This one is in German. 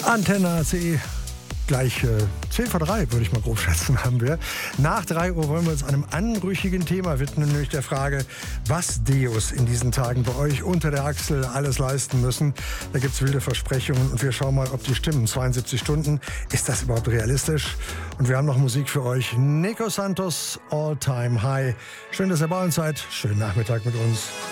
Antenne ACE. Gleich 10 vor 3, würde ich mal grob schätzen, haben wir. Nach 3 Uhr wollen wir uns einem anrüchigen Thema widmen, nämlich der Frage, was Deos in diesen Tagen bei euch unter der Achsel alles leisten müssen. Da gibt es wilde Versprechungen und wir schauen mal, ob die stimmen. 72 Stunden, ist das überhaupt realistisch? Und wir haben noch Musik für euch. Nico Santos, All Time High. Schön, dass ihr bei uns seid. Schönen Nachmittag mit uns.